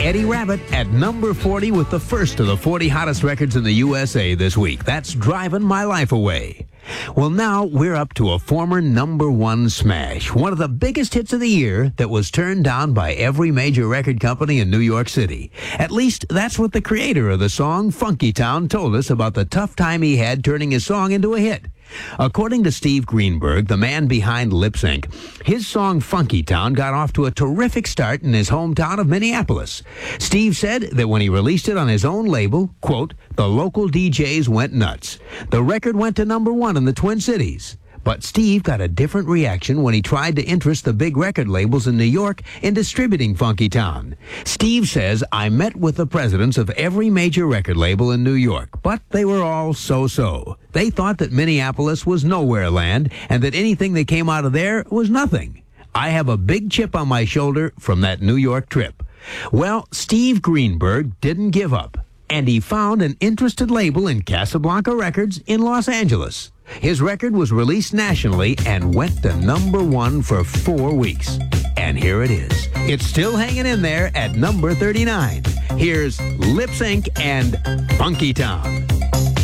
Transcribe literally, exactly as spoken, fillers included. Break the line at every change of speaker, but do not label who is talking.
Eddie Rabbitt at number forty with the first of the forty hottest records in the U S A this week. That's Driving My Life Away. Well, now we're up to a former number one smash, one of the biggest hits of the year that was turned down by every major record company in New York City. At least that's what the creator of the song, Funky Town, told us about the tough time he had turning his song into a hit. According to Steve Greenberg, the man behind Lip Sync, his song Funky Town got off to a terrific start in his hometown of Minneapolis. Steve said that when he released it on his own label, quote, the local D Js went nuts. The record went to number one in the Twin Cities. But Steve got a different reaction when he tried to interest the big record labels in New York in distributing Funky Town. Steve says, I met with the presidents of every major record label in New York, but they were all so-so. They thought that Minneapolis was nowhere land and that anything that came out of there was nothing. I have a big chip on my shoulder from that New York trip. Well, Steve Greenberg didn't give up, and he found an interested label in Casablanca Records in Los Angeles. His record was released nationally and went to number one for four weeks. And here it is. It's still hanging in there at number thirty-nine. Here's Lip Sync and Funky Town.